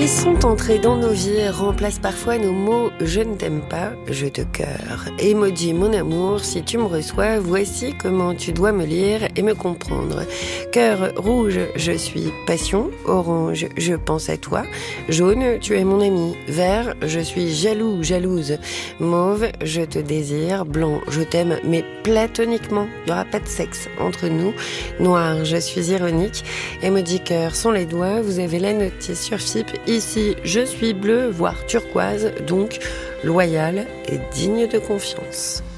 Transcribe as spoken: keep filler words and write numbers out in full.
Ils sont entrés dans nos vies, remplacent parfois nos mots « je ne t'aime pas, je te cœur ». Emoji mon amour, si tu me reçois, voici comment tu dois me lire et me comprendre. Cœur rouge, je suis passion. Orange, je pense à toi. Jaune, tu es mon ami. Vert, je suis jaloux, jalouse. Mauve, je te désire. Blanc, je t'aime, mais platoniquement. Il n'y aura pas de sexe entre nous. Noir, je suis ironique. Emoji cœur sont les doigts. Vous avez la notice sur F I P. Ici, je suis bleu, voire turquoise, donc loyal et digne de confiance.